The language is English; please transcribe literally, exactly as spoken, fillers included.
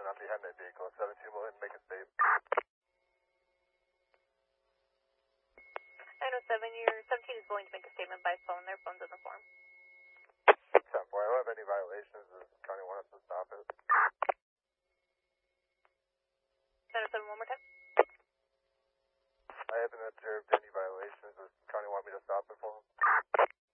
I'm behind that vehicle. seven two will make a save. nine oh seven, your seventeen is going to make a statement by phone. Their phone's on the form. ten four, I don't have any violations. Does County want us to stop it? nine oh seven, one more time. I haven't observed any violations. Does County want me to stop it for them?